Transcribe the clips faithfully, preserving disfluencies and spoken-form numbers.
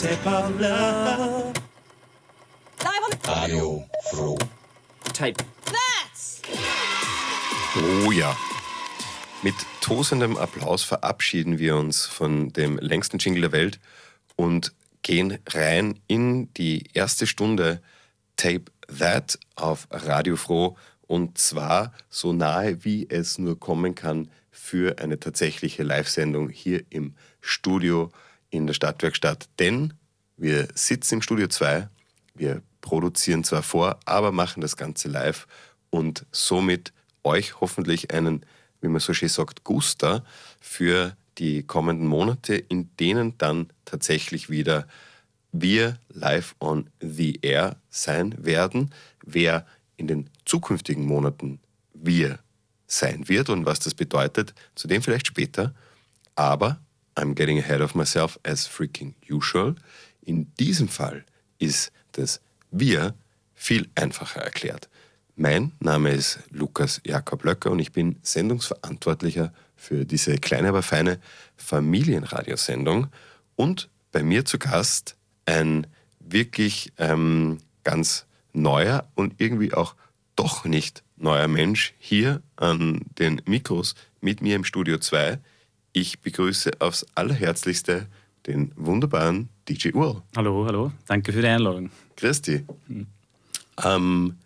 Tape of Love. Radio Froh. Tape. That's Oh ja. Mit tosendem Applaus verabschieden wir uns von dem längsten Jingle der Welt und gehen rein in die erste Stunde Tape That auf Radio Froh, und zwar so nahe, wie es nur kommen kann für eine tatsächliche Live-Sendung hier im Studio in der Stadtwerkstatt. Denn wir sitzen im Studio zwei, wir produzieren zwar vor, aber machen das Ganze live und somit euch hoffentlich einen, wie man so schön sagt, Guster für die kommenden Monate, in denen dann tatsächlich wieder wir live on the air sein werden. Wer in den zukünftigen Monaten wir sein wird und was das bedeutet, zu dem vielleicht später. Aber I'm getting ahead of myself as freaking usual. In diesem Fall ist das wir viel einfacher erklärt. Mein Name ist Lukas Jakob Löcker und ich bin Sendungsverantwortlicher für diese kleine, aber feine Familienradiosendung. Und bei mir zu Gast ein wirklich ähm, ganz neuer und irgendwie auch doch nicht neuer Mensch hier an den Mikros mit mir im Studio zwei. Ich begrüße aufs Allerherzlichste den wunderbaren D J Url. Hallo, hallo. Danke für die Einladung. Grüß dich. Hm. Ähm,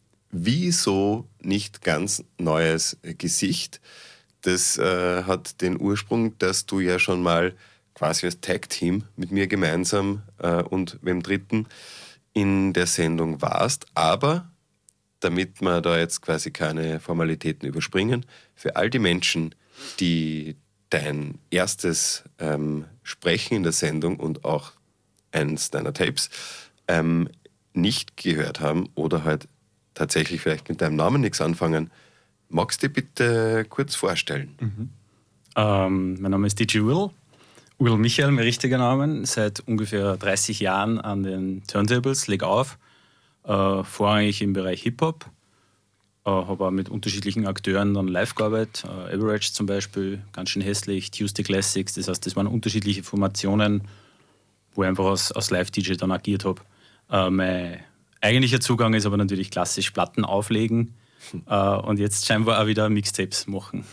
wieso nicht ganz neues Gesicht? Das äh, hat den Ursprung, dass du ja schon mal quasi als Tag-Team mit mir gemeinsam äh, und mit dem Dritten in der Sendung warst. Aber damit wir da jetzt quasi keine Formalitäten überspringen, für all die Menschen, die dein erstes ähm, Sprechen in der Sendung und auch eines deiner Tapes ähm, nicht gehört haben oder halt tatsächlich vielleicht mit deinem Namen nichts anfangen, magst du dich bitte kurz vorstellen? Mhm. Ähm, mein Name ist D J Will. Will Michael, mein richtiger Name. Seit ungefähr dreißig Jahren an den Turntables, leg auf. Äh, vorrangig im Bereich Hip-Hop. Äh, habe auch mit unterschiedlichen Akteuren dann live gearbeitet. Äh, Average zum Beispiel, ganz schön hässlich, Tuesday Classics. Das heißt, das waren unterschiedliche Formationen, wo ich einfach als, als Live-D J dann agiert habe. Äh, mein eigentlicher Zugang ist aber natürlich klassisch Platten auflegen äh, und jetzt scheinbar auch wieder Mixtapes machen.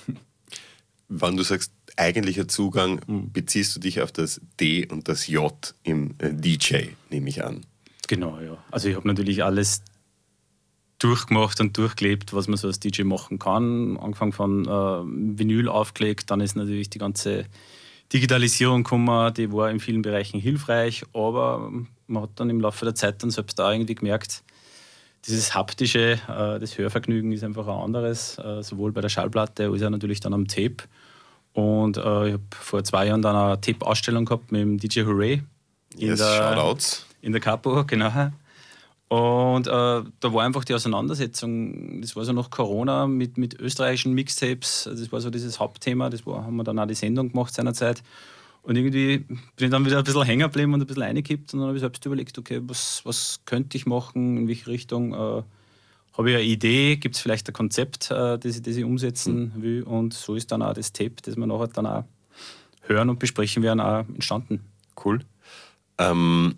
Wenn du sagst, eigentlicher Zugang, Mhm. beziehst du dich auf das D und das J im äh, D J, nehme ich an. Genau, ja. Also ich habe natürlich alles durchgemacht und durchgelebt, was man so als D J machen kann. Angefangen von äh, Vinyl aufgelegt, dann ist natürlich die ganze Digitalisierung gekommen, die war in vielen Bereichen hilfreich, aber man hat dann im Laufe der Zeit dann selbst auch irgendwie gemerkt, dieses haptische, äh, das Hörvergnügen ist einfach ein anderes, äh, sowohl bei der Schallplatte als auch natürlich dann am Tape. Und äh, ich habe vor zwei Jahren dann eine Tape-Ausstellung gehabt mit dem D J Hooray. In Yes, der, Shoutouts. In der Capo, genau. Und äh, da war einfach die Auseinandersetzung, das war so nach Corona mit, mit österreichischen Mixtapes, das war so dieses Hauptthema, das war, haben wir dann auch die Sendung gemacht seinerzeit. Und irgendwie bin ich dann wieder ein bisschen hängen geblieben und ein bisschen reingekippt und dann habe ich selbst überlegt, okay, was, was könnte ich machen, in welche Richtung, äh, habe ich eine Idee, gibt es vielleicht ein Konzept, äh, das, ich, das ich umsetzen mhm. will, und so ist dann auch das Tape, das wir nachher dann auch hören und besprechen werden, auch entstanden. Cool. Ähm,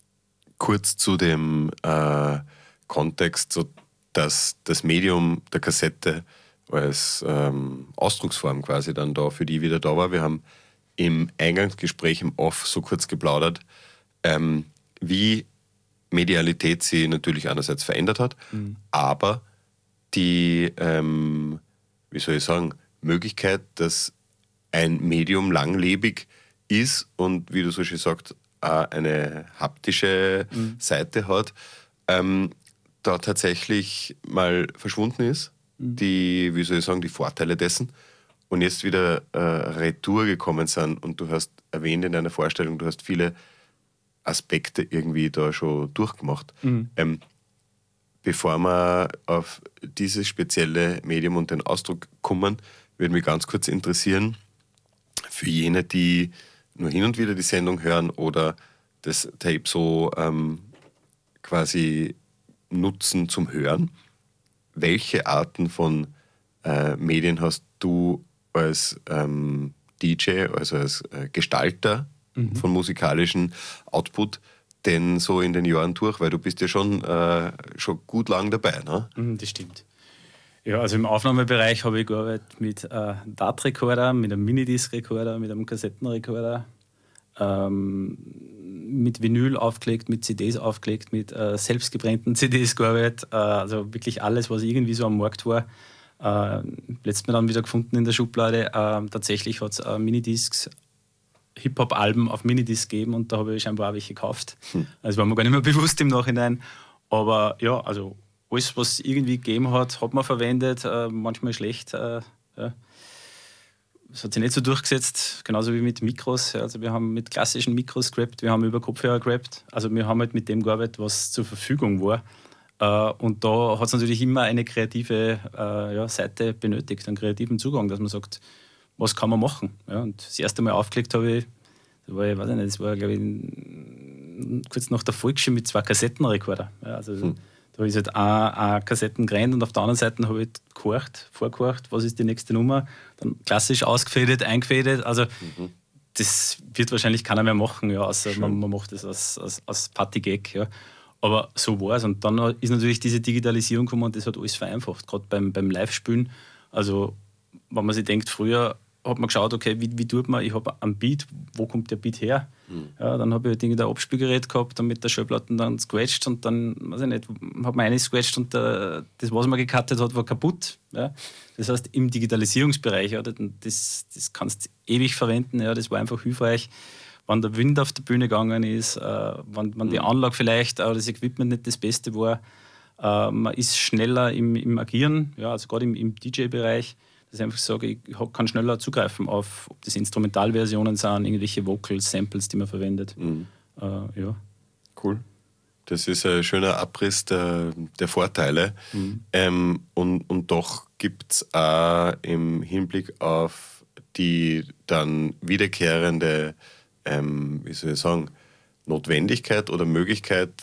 kurz zu dem äh, Kontext, so dass das Medium der Kassette als ähm, Ausdrucksform quasi dann da für die wieder da war. Wir haben im Eingangsgespräch im Off so kurz geplaudert, ähm, wie Medialität sie natürlich einerseits verändert hat, mhm. aber die, ähm, wie soll ich sagen, Möglichkeit, dass ein Medium langlebig ist und, wie du so schön sagst, auch eine haptische mhm. Seite hat, ähm, da tatsächlich mal verschwunden ist, mhm. die, wie soll ich sagen, die Vorteile dessen, und jetzt wieder äh, retour gekommen sind, und du hast erwähnt in deiner Vorstellung, du hast viele Aspekte irgendwie da schon durchgemacht. Mhm. Ähm, bevor wir auf dieses spezielle Medium und den Ausdruck kommen, würde mich ganz kurz interessieren, für jene, die nur hin und wieder die Sendung hören oder das Tape so ähm, quasi nutzen zum Hören, welche Arten von äh, Medien hast du als ähm, D J, also als äh, Gestalter mhm. von musikalischen Output denn so in den Jahren durch? Weil du bist ja schon, äh, schon gut lang dabei, ne? Das stimmt. Ja, also im Aufnahmebereich habe ich gearbeitet mit äh, D A T-Recorder, mit einem Minidisc-Recorder, mit einem Kassettenrekorder, ähm, mit Vinyl aufgelegt, mit C Ds aufgelegt, mit äh, selbstgebrennten C Ds gearbeitet. Äh, also wirklich alles, was irgendwie so am Markt war. Äh, letztes Mal dann wieder gefunden in der Schublade. Äh, tatsächlich hat es äh, Minidiscs, Hip-Hop-Alben auf Minidisc gegeben und da habe ich scheinbar auch welche gekauft. Hm. Also war mir gar nicht mehr bewusst im Nachhinein. Aber ja, also alles, was es irgendwie gegeben hat, hat man verwendet. Äh, manchmal schlecht. Äh, ja. Das hat sich nicht so durchgesetzt, genauso wie mit Mikros. Also wir haben mit klassischen Mikros gerappt, wir haben über Kopfhörer gerappt. Also wir haben halt mit dem gearbeitet, was zur Verfügung war. Uh, und da hat es natürlich immer eine kreative uh, ja, Seite benötigt, einen kreativen Zugang, dass man sagt, was kann man machen. Ja, und das erste Mal aufgelegt habe ich, das war, ich weiß nicht, das war glaube ich kurz nach der Volksschule mit zwei Kassettenrekorder. Ja, also hm. Da habe ich halt eine, eine Kassetten gerannt und auf der anderen Seite habe ich gehorcht, vorgehorcht, was ist die nächste Nummer, dann klassisch ausgefädelt, eingefädelt. Also mhm. das wird wahrscheinlich keiner mehr machen, ja, außer man, man macht das als, als, als Party-Gag. Ja. Aber so war es. Und dann ist natürlich diese Digitalisierung gekommen und das hat alles vereinfacht, gerade beim, beim Live-Spielen. Also, wenn man sich denkt, früher hat man geschaut, okay, wie, wie tut man, ich habe einen Beat, wo kommt der Beat her? Mhm. Ja, dann habe ich halt ein Abspielgerät gehabt, dann mit der Schallplatte dann scratcht und dann, weiß ich nicht, hat man eine scratcht und der, das, was man gecuttet hat, war kaputt. Ja. Das heißt, im Digitalisierungsbereich, ja, das, das kannst du ewig verwenden, ja, das war einfach hilfreich. Wenn der Wind auf der Bühne gegangen ist, äh, wenn, wenn die Anlage vielleicht oder das Equipment nicht das Beste war, äh, man ist schneller im, im Agieren, ja, also gerade im, im D J-Bereich, dass ich einfach sage, ich kann schneller zugreifen auf, ob das Instrumentalversionen sind, irgendwelche Vocals, Samples, die man verwendet. Mhm. Äh, ja. Cool. Das ist ein schöner Abriss der, der Vorteile. Mhm. Ähm, und, und doch gibt es auch im Hinblick auf die dann wiederkehrende Ähm, wie soll ich sagen, Notwendigkeit oder Möglichkeit,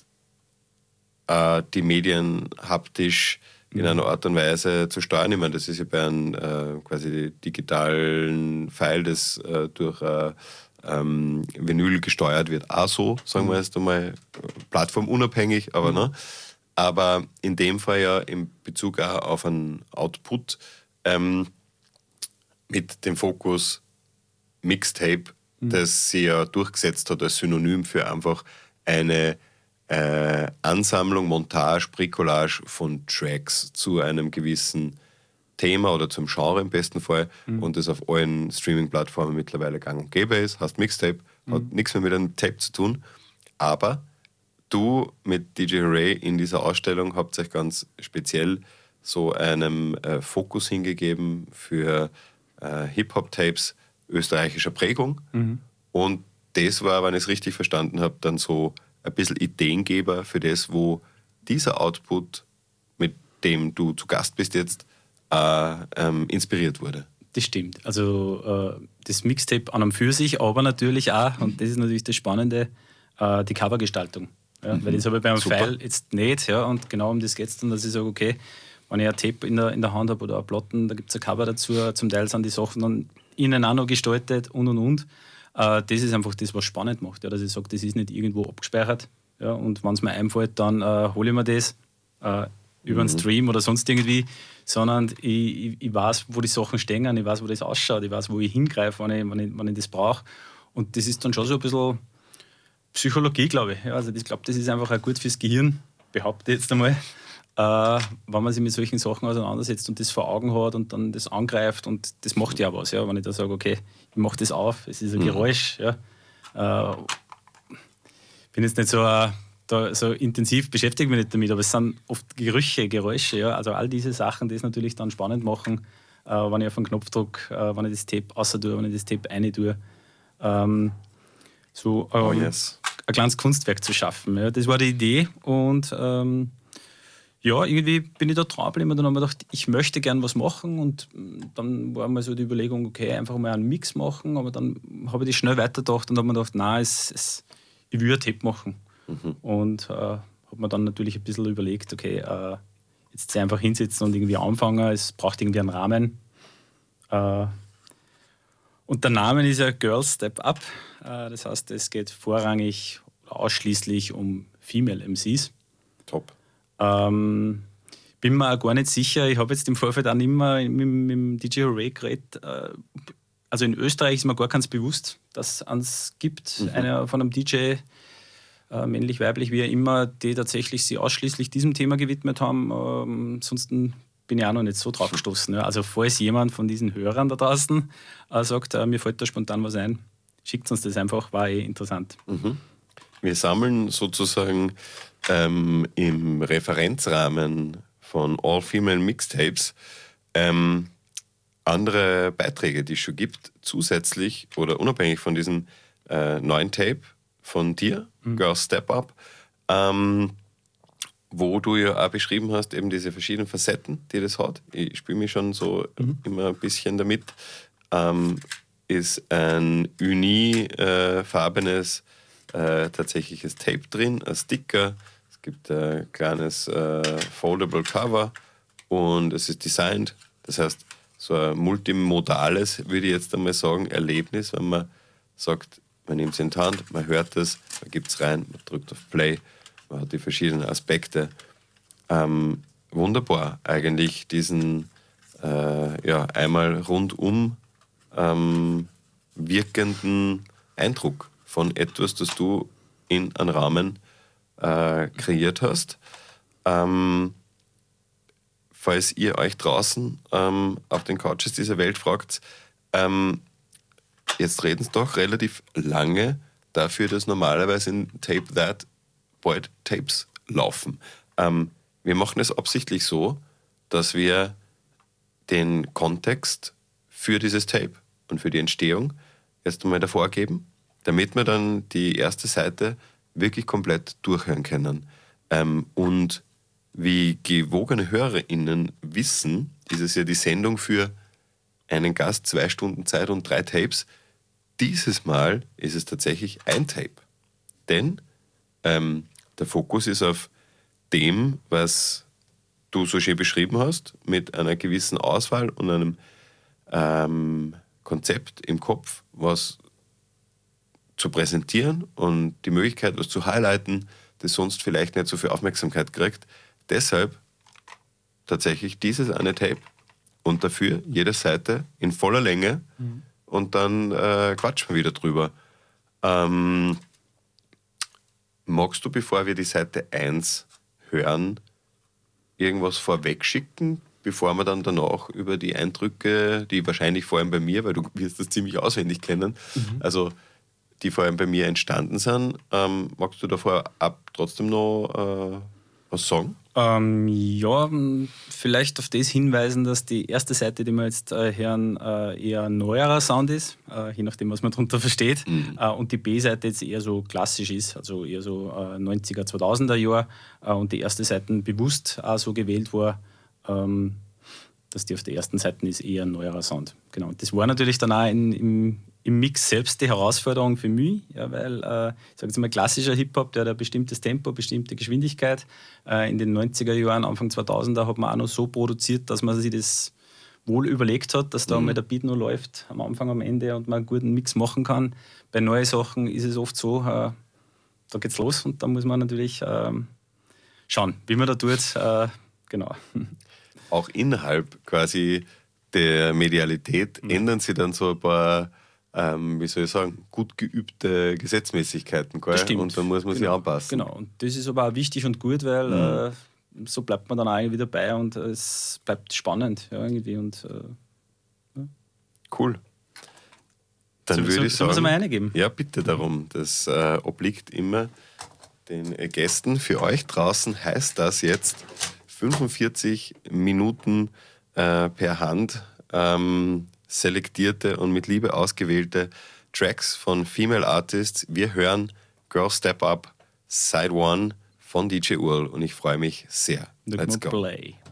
äh, die Medien haptisch in einer Art und Weise zu steuern. Ich meine, das ist ja bei einem äh, quasi digitalen File, das äh, durch äh, ähm, Vinyl gesteuert wird, auch so, sagen wir jetzt einmal, plattformunabhängig, aber, mhm. ne? Aber in dem Fall ja in Bezug auch auf einen Output ähm, mit dem Fokus Mixtape, das sie ja durchgesetzt hat als Synonym für einfach eine äh, Ansammlung, Montage, Bricolage von Tracks zu einem gewissen Thema oder zum Genre im besten Fall mhm. und das auf allen Streaming-Plattformen mittlerweile gang und gäbe ist. Heißt Mixtape, mhm. hat nichts mehr mit einem Tape zu tun, aber du mit D J Hooray in dieser Ausstellung habt euch ganz speziell so einem äh, Fokus hingegeben für äh, Hip-Hop-Tapes österreichischer Prägung. Mhm. Und das war, wenn ich es richtig verstanden habe, dann so ein bisschen Ideengeber für das, wo dieser Output, mit dem du zu Gast bist jetzt, äh, ähm, inspiriert wurde. Das stimmt. Also äh, das Mixtape an und für sich, aber natürlich auch, und das ist natürlich das Spannende, äh, die Covergestaltung. Ja? Mhm. Weil das habe ich bei einem Super. File jetzt nicht. Ja? Und genau um das geht es dann, dass ich sage, okay, wenn ich ein Tape in der, in der Hand habe oder eine Platten, da gibt es ein Cover dazu. Zum Teil sind die Sachen dann innen auch noch gestaltet und und und. Äh, das ist einfach das, was spannend macht. Ja, dass ich sage, das ist nicht irgendwo abgespeichert. Ja, und wenn es mir einfällt, dann äh, hole ich mir das äh, über einen Stream oder sonst irgendwie. Sondern ich, ich, ich weiß, wo die Sachen stehen, ich weiß, wo das ausschaut, ich weiß, wo ich hingreife, wenn ich, wenn ich, wenn ich das brauche. Und das ist dann schon so ein bisschen Psychologie, glaube ich. Ja, also ich glaube, das ist einfach auch gut fürs Gehirn, behaupte ich jetzt einmal. Äh, wenn man sich mit solchen Sachen auseinandersetzt und das vor Augen hat und dann das angreift und das macht ja was, ja, wenn ich da sage, okay, ich mache das auf, es ist ein mhm. Geräusch, ja. Äh, bin jetzt nicht so, äh, da, so intensiv, beschäftige mich nicht damit, aber es sind oft Gerüche, Geräusche, ja, also all diese Sachen, die es natürlich dann spannend machen, äh, wenn ich auf einen Knopf drücke, äh, wenn ich das Tape raus tue, wenn ich das Tape rein tue. Ähm, so ähm, oh yes. ein kleines Kunstwerk zu schaffen. Ja. Das war die Idee und ähm, ja, irgendwie bin ich da dran geblieben und dann habe ich gedacht, ich möchte gern was machen und dann war mal so die Überlegung, okay, einfach mal einen Mix machen, aber dann habe ich das schnell weitergedacht und habe mir gedacht, nein, es, es, ich will ein Tape machen. Mhm. Und äh, habe mir dann natürlich ein bisschen überlegt, okay, äh, jetzt einfach hinsetzen und irgendwie anfangen, es braucht irgendwie einen Rahmen. Äh, Und der Name ist ja Girl Step Up. Äh, das heißt, es geht vorrangig ausschließlich um Female M Cs. Top. Ähm, bin mir auch gar nicht sicher. Ich habe jetzt im Vorfeld auch nicht mehr mit, mit dem D J Hooray geredet. Äh, also in Österreich ist mir gar keins bewusst, dass es eins gibt, mhm. einer von einem D J, äh, männlich, weiblich, wie auch immer, die tatsächlich sich ausschließlich diesem Thema gewidmet haben. Ähm, ansonsten bin ich auch noch nicht so drauf gestoßen. Ja. Also falls jemand von diesen Hörern da draußen äh, sagt, äh, mir fällt da spontan was ein, schickt uns das einfach, war eh interessant. Mhm. Wir sammeln sozusagen ähm, im Referenzrahmen von All-Female Mixtapes ähm, andere Beiträge, die es schon gibt, zusätzlich oder unabhängig von diesem äh, neuen Tape von dir, mhm. Girl Step Up, ähm, wo du ja auch beschrieben hast, eben diese verschiedenen Facetten, die das hat. Ich spiele mich schon so mhm. immer ein bisschen damit. Ähm, ist ein unifarbenes äh, tatsächliches Tape drin, ein Sticker. Es gibt ein kleines äh, foldable Cover und es ist designed. Das heißt, so ein multimodales, würde ich jetzt einmal sagen, Erlebnis, wenn man sagt, man nimmt es in die Hand, man hört es, man gibt es rein, man drückt auf Play, man hat die verschiedenen Aspekte. Ähm, wunderbar, eigentlich diesen äh, ja, einmal rundum ähm, wirkenden Eindruck von etwas, das du in einem Rahmen äh, kreiert hast. Ähm, falls ihr euch draußen ähm, auf den Couches dieser Welt fragt, ähm, jetzt reden sie doch relativ lange dafür, dass normalerweise in Tape That bald Tapes laufen. Ähm, wir machen es absichtlich so, dass wir den Kontext für dieses Tape und für die Entstehung erst einmal davor geben, damit wir dann die erste Seite wirklich komplett durchhören können. Ähm, und wie gewogene HörerInnen wissen, ist es ja die Sendung für einen Gast, zwei Stunden Zeit und drei Tapes. Dieses Mal ist es tatsächlich ein Tape. Denn ähm, der Fokus ist auf dem, was du so schön beschrieben hast, mit einer gewissen Auswahl und einem ähm, Konzept im Kopf, was zu präsentieren und die Möglichkeit, was zu highlighten, das sonst vielleicht nicht so viel Aufmerksamkeit kriegt. Deshalb tatsächlich dieses eine Tape und dafür jede Seite in voller Länge mhm. und dann äh, quatschen wir wieder drüber. Ähm, magst du, bevor wir die Seite eins hören, irgendwas vorweg schicken, bevor wir dann danach über die Eindrücke, die wahrscheinlich vor allem bei mir, weil du wirst das ziemlich auswendig kennen, mhm. also die vor allem bei mir entstanden sind, ähm, magst du davor ab trotzdem noch äh, was sagen? Ähm, ja, vielleicht auf das hinweisen, dass die erste Seite, die wir jetzt äh, hören, äh, eher ein neuerer Sound ist, äh, je nachdem, was man darunter versteht. Mhm. Äh, und die B-Seite jetzt eher so klassisch ist, also eher so äh, neunziger, zweitausender Jahr. Äh, und die erste Seite bewusst auch so gewählt war, ähm, dass die auf der ersten Seite ist eher ein neuerer Sound. Genau. Und das war natürlich dann auch in, im, im Mix selbst die Herausforderung für mich, ja, weil, äh, ich sage jetzt mal, klassischer Hip-Hop, der hat ein bestimmtes Tempo, bestimmte Geschwindigkeit. Äh, in den neunziger Jahren, Anfang zweitausender hat man auch noch so produziert, dass man sich das wohl überlegt hat, dass da mhm. einmal der Beat nur läuft, am Anfang, am Ende und man einen guten Mix machen kann. Bei neuen Sachen ist es oft so, äh, da geht's los und da muss man natürlich äh, schauen, wie man da tut. Äh, genau. Auch innerhalb quasi der Medialität mhm. ändern sich dann so ein paar, ähm, wie soll ich sagen, gut geübte Gesetzmäßigkeiten. Gell? Das stimmt. Und dann muss man genau. sich anpassen. Genau, und das ist aber auch wichtig und gut, weil mhm. äh, so bleibt man dann auch irgendwie dabei und äh, es bleibt spannend. Ja, irgendwie und, äh, ja. Cool. Dann so, würde so, ich sagen, so mal eingeben. Ja, bitte darum. Das äh, obliegt immer den äh, Gästen. Für euch draußen heißt das jetzt fünfundvierzig Minuten äh, per Hand ähm, selektierte und mit Liebe ausgewählte Tracks von Female Artists. Wir hören Girl Step Up Side One von D J Url und ich freue mich sehr. Let's go. Play.